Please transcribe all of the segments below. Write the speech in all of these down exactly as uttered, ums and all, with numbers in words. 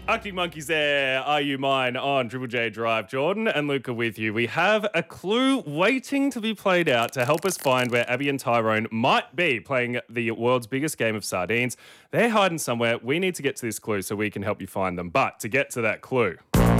Arctic Monkeys there, Are You Mine on Triple J Drive. Jordan and Luca with you. We have a clue waiting to be played out to help us find where Abby and Tyrone might be playing the world's biggest game of sardines. They're hiding somewhere. We need to get to this clue so we can help you find them. But to get to that clue...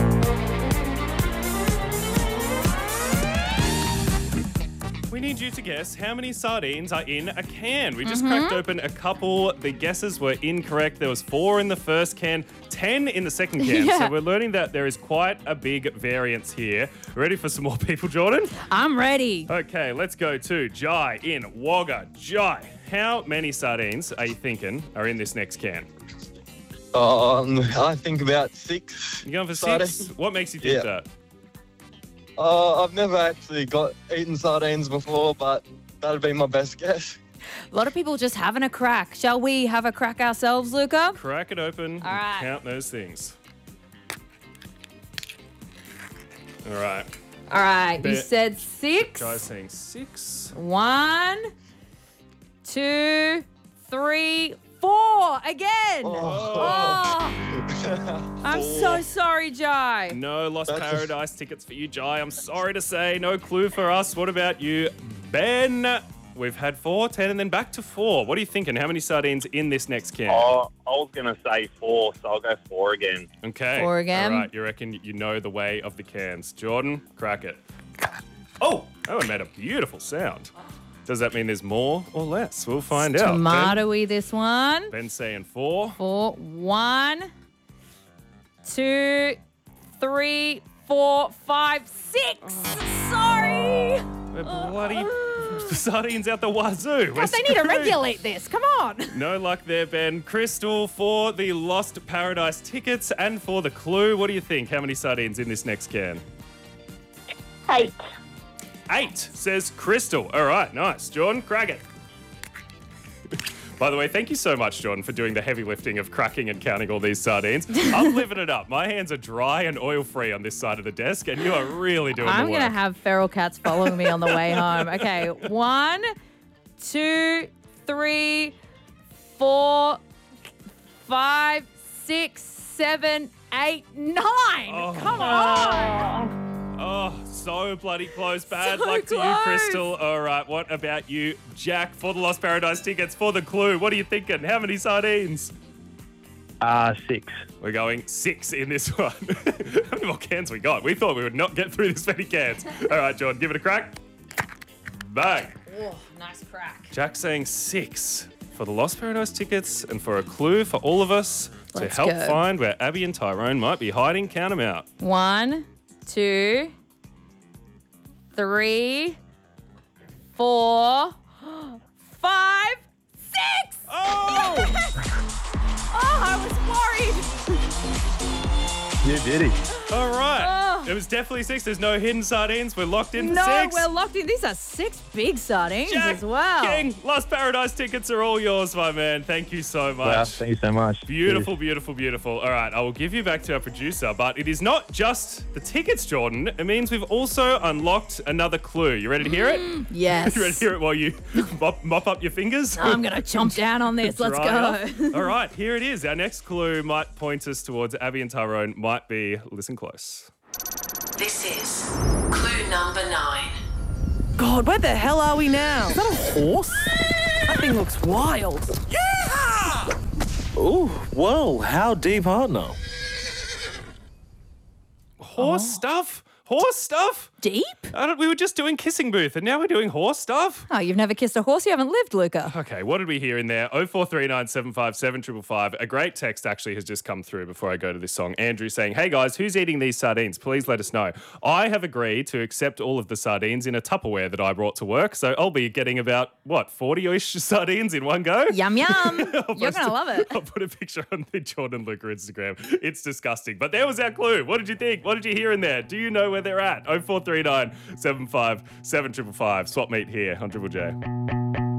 we need you to guess how many sardines are in a can. We just mm-hmm. cracked open a couple. The guesses were incorrect. There was four in the first can, ten in the second can. Yeah. So we're learning that there is quite a big variance here. Ready for some more people, Jordan? I'm ready. Okay, let's go to Jai in Wagga. Jai, how many sardines are you thinking are in this next can? Um, I think about six. You going for sardines. six? What makes you think Yeah. that? Uh, I've never actually got eaten sardines before, but that'd be my best guess. A lot of people just having a crack. Shall we have a crack ourselves, Luca? Crack it open All and right. count those things. All right. All right. You Bet. said six. Jai's saying six. One, two, three, four. Again. Oh. Oh. I'm so sorry, Jai. No Lost That's Paradise tickets for you, Jai. I'm sorry to say, no clue for us. What about you, Ben? We've had four, ten, and then back to four. What are you thinking? How many sardines in this next can? Oh, I was going to say four, so I'll go four again. Okay. Four again. All right, you reckon you know the way of the cans. Jordan, crack it. Oh, that one made a beautiful sound. Does that mean there's more or less? We'll find out. Tomatoey, this one. Ben, Ben's saying four. Four. One, two, three, four, five, six. Sorry. We're bloody sardines out the wazoo. We're God, they need to screwed. regulate this. Come on. No luck there, Ben. Crystal, for the Lost Paradise tickets and for the clue, what do you think? How many sardines in this next can? Eight. Eight, says Crystal. All right, nice. Jordan, crack it. By the way, thank you so much, Jordan, for doing the heavy lifting of cracking and counting all these sardines. I'm living it up. My hands are dry and oil-free on this side of the desk, and you are really doing I'm the work. going to have feral cats following me on the way home. Okay, one, two, three, four, five, six, seven, eight, nine. Oh. Come on. Oh, so bloody close. Bad So luck to you, close. Crystal. All right, what about you, Jack, for the Lost Paradise tickets, for the clue? What are you thinking? How many sardines? Uh, six. We're going six in this one. How many more cans we got? We thought we would not get through this many cans. All right, Jordan, give it a crack. Bang. Oh, nice crack. Jack saying six for the Lost Paradise tickets and for a clue for all of us Let's to help go. find where Abby and Tyrone might be hiding. Count them out. One, two, three, four, five, six. Oh! Oh, I was worried. You did it. All right. Oh. It was definitely six. There's no hidden sardines. We're locked in for No, six. we're locked in. These are six big sardines Jack as well. King, Lost Paradise tickets are all yours, my man. Thank you so much. Wow, thank you so much. Beautiful, beautiful, beautiful. All right, I will give you back to our producer, but it is not just the tickets, Jordan. It means we've also unlocked another clue. You ready to hear it? Yes. You ready to hear it while you mop, mop up your fingers? I'm going to chomp down on this. Let's Dry go. off. All right, here it is. Our next clue might point us towards Abby and Tyrone. Might be, listen close. This is clue number nine. God, where the hell are we now? Is that a horse? That thing looks wild. Ooh, whoa, how deep are now? Horse stuff? Horse stuff? Deep? I don't, we were just doing Kissing Booth, and now we're doing horse stuff? Oh, you've never kissed a horse? You haven't lived, Luca. Okay, what did we hear in there? oh four three nine seven five seven five five. A great text actually has just come through before I go to this song. Andrew saying, hey guys, who's eating these sardines? Please let us know. I have agreed to accept all of the sardines in a Tupperware that I brought to work, so I'll be getting about, what, forty-ish sardines in one go? Yum, yum. I'll You're post going to a- love it. I'll put a picture on the Jordan Luca Instagram. It's disgusting. But there was our clue. What did you think? What did you hear in there? Do you know where they're at? oh four three nine seven five seven five five. Swap meet here on Triple J.